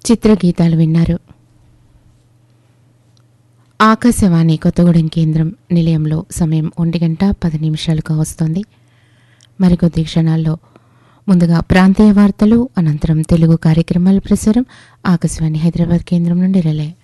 చిత్రగీతాలు విన్నారు. ఆకాశవాణి కొత్తగూడెం కేంద్రం నిలయంలో సమయం 1:10 వస్తోంది. మరికొద్ది క్షణాల్లో ముందుగా ప్రాంతీయ వార్తలు, అనంతరం తెలుగు కార్యక్రమాల ప్రసారం ఆకాశవాణి హైదరాబాద్ కేంద్రం నుండి రిలే.